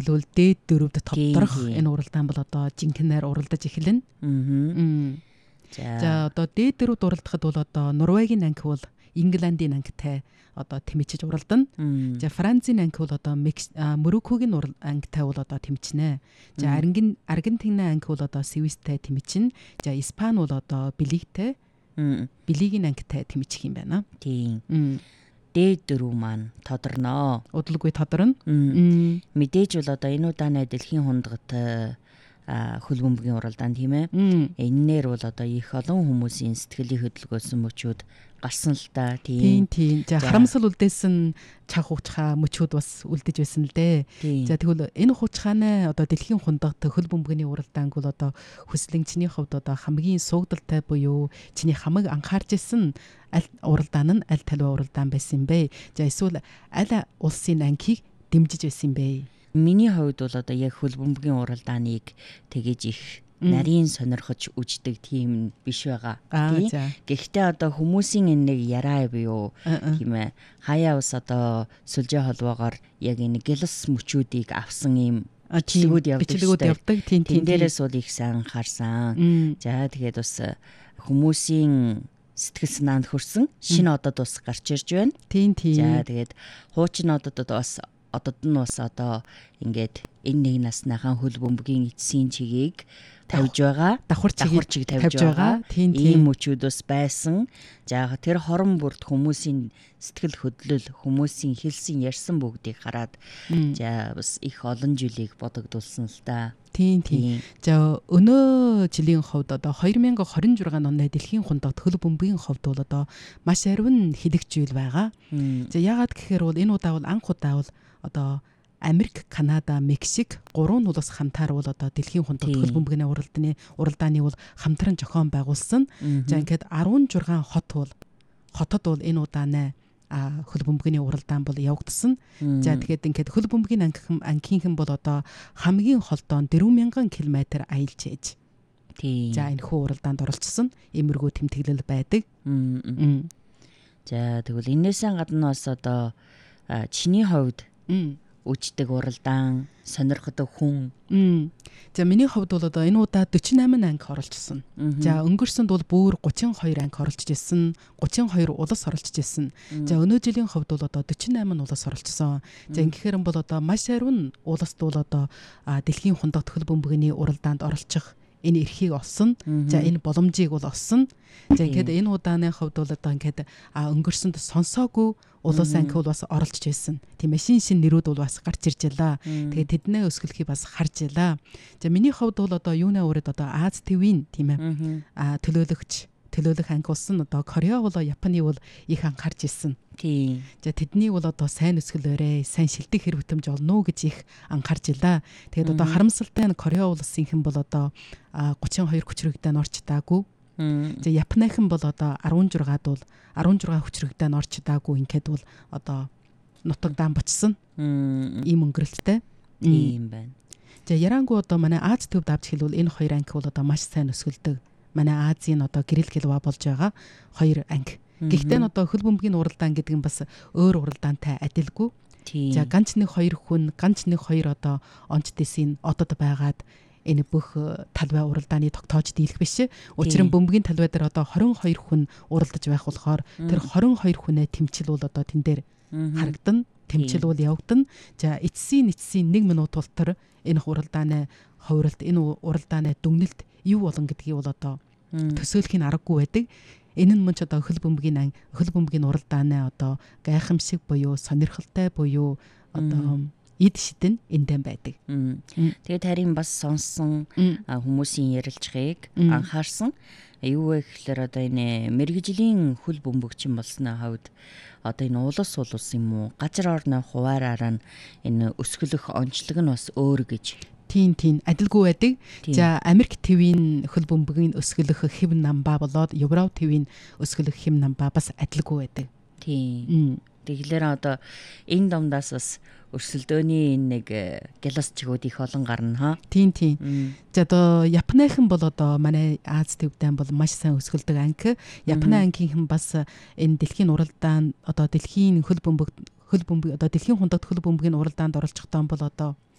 хэлбэл дээд дөрөвд тодорох энэ уралдаан бол одоо жинхэнээр уралдаж эхэлнэ. За одоо дээд дөрөвд уралдахад бол одоо Норвегийн анги бол Ингландын ангитай одоо тэмчиж уралдана. За Францын анги бол одоо Мороккогийн ангитай бол одоо тэмчнэ. За Аргентины анги бол одоо Свissтэй тэмчнэ. За Испани бол одоо Белигийн ангитай тэмчих юм байна. Тийм. Дээд дөрөв маань тодорноо. Удалгүй тодорно. Мэдээж бол одоо энэ удаа дэлхийн хундгат хөл бөмбөгийн уралдаан тийм ээ. Эннээр бол одоо их олон хүмүүсийн сэтгэлийн хөдөлгөөсөн мөчүүд гарсан л та. Тийм. За харамсал үлдээсэн чанга хуучхаа мөчүүд бас үлдэж байсан л дээ. За тэгвэл энэ хуучхааны одоо дэлхийн хундгат хөл бөмбөгийн уралдаанг бол одоо хүслэн чиний хувьд одоо хамгийн суугдaltaй буюу чиний хамаг анхаарч ирсэн уралдаан нь аль талбай уралдаан байсан юм бэ? За эсвэл аль улсын ангийг дэмжиж байсан юм бэ? Миний хувьд бол одоо яг хөл бөмбөгийн уралдааныг тэгэж их нарийн сонирхож үздэг тийм биш байгаа. Гэхдээ одоо хүмүүсийн энэ нэг яраа буюу тийм ээ хаяа ус одоо сүлжээ холбоогоор яг энэ гэлс мөчүүдийг авсан юм бичлэгүүд явдаг. Тийм. Дээрээс бол их сайн анхаарсан. За тэгээд бас хүмүүсийн сэтгэл санаанд хүрсэн шинэ одод бас гарч ирж байна. Тийм. За тэгээд хуучин ододод бас одод нь бас одоо ингээд энэ нэг насныхаа хөл бөмбөгийн эцсийн чигийг тавьж байгаа. Давхар чиг тавьж байгаа. Ийм мөчүүд бас байсан. За тэр хорон бүрд хүмүүсийн сэтгэл хөдлөл, хүмүүсийн хэлсэн ярьсан бүгдийг хараад за бас их олон жилийг бодогдуулсан л та. Тийм. За өнөө жилийн хувьд одоо 2026 оны дэлхийн хундгат хөл бөмбөгийн хувьд бол одоо маш ариун хилэгжүүл байгаа. За яагаад гэхээр бол энэ удаа бол анх удаа бол одоо Америк, Канада, Мексик 3 улс хамтаар бол одоо дэлхийн хундгат хөл бөмбөгийн уралдааны бол хамтран зохион байгуулсан. За ингээд 16 хотод бол энэ удааны хөл бөмбөгийн уралдаан бол явагдсан. За тэгээд ингээд хөл бөмбөгийн ангийнхэн бол одоо хамгийн холдоо 4000 км аялж ээж. За энэ хүү уралдаанд оролцсон. Эмэргүй тэмдэглэл байдаг. За тэгвэл энээсээ гадна бас одоо чиний хувьд үждэг уралдаан, сонирхдаг хүн. За миний хувьд бол одоо энэ удаа 48 анги оролцсон. За өнгөрсөнд бол бүр 32 анги оролцож ирсэн, 32 улс оролцож ирсэн. За өнөө жилийн хувьд бол одоо 48 улс оролцсон. За ингэхээр бол одоо маш ариун улсд бол одоо дэлхийн хундгат хөл бөмбөгийн уралдаанд оролцох энэ эрхийг олсон. За энэ боломжийг бол олсон. За ингээд энэ удааны хувьд бол одоо ингээд өнгөрсөнд сонсоогүй улс анги бол бас оролцож байсан. Тийм ээ шин нэрүүд бол бас гарч ирж байлаа. Тэгээд тэднээ өсгөлхийг бас харж байлаа. За миний хувьд бол одоо юунаа өрөд одоо Аз ТV-ийн тийм ээ төлөөлөх анги болсон одоо Кореа болоо Японы бол их анхаарч ирсэн. Тийм. За тэдний бол одоо сайн өсгөлөөрэй, сайн шилдэг хэрэг бүтэмж олно гэж их анхаарч илаа. Тэгээд одоо харамсалтай нь Кореа улсынхэн бол одоо 32 хүчрэгдэн орч даагүй. За Японыхан бол одоо 16 хүчрэгдэн орч даагүй. Ингээд бол одоо нутагдаан бочсон. Ийм өнгөрөлттэй. Тийм байна. За ярангу одоо манай Аз төв давж хэлвэл энэ хоёр анги бол одоо маш сайн өсгөлдөг. Манай Азийн одоо гэрэл гэлва болж байгаа хоёр анги. Гэхдээ нь одоо хөл бөмбөгийн уралдаан гэдэг нь бас өөр уралдаантай адилгүй. За ганц нэг хоёр хүн, ганц нэг хоёр одоо онц дэсийн одод байгаад энэ бүх талбай уралдааны тогтоож дийлэх биш. Учир нь бөмбөгийн талбай дээр одоо 22 хүн уралдаж байх болохоор тэр 22 хүнээ тэмцэл бол одоо тэн дээр харагдана. Тэмцэл бол явагдана. За эцсийн 1 минут тултар энэ уралдааны хувиралт, энэ уралдааны дүгнэлт юу болон гэдгийг бол одоо төсөөлөх нь аргагүй байдаг. Энэ нь мөн ч одоо хөл бөмбөгийн уралдааны одоо гайхамшиг буюу сонирхолтой буюу одоо эд шидэн эндэн байдаг. Тэгээд харин бас сонссон хүмүүсийн ярилцлагыг анхаарсан. Юу вэ гэхээр одоо энэ мэргэжлийн хөл бөмбөгчин болсны хавьд одоо энэ улс юм уу газар орны хуваараараа энэ өсгөлөх онцлог нь бас өөр гэж. Тийм адилгүй байдаг. За Америк ТV-ийн хөл бөмбөгийн өсгөлөх хэв намба болоод Европ ТV-ийн өсгөлөх хэв намба бас адилгүй байдаг. Тийм. Тэгэхээр одоо энэ домдаас бас өрсөлдөөний нэг гэлос чигүүд их олон гарна ха. Тийм. За одоо Японыхан бол одоо манай Аз ТV-dən бол маш сайн өсгөлдөг анги. Японы ангийнхан бас энэ дэлхийн уралдаан одоо дэлхийн хөл бөмбөг одоо дэлхийн хундагт хөл бөмбөгийн уралдаанд оролцохдоо бол одоо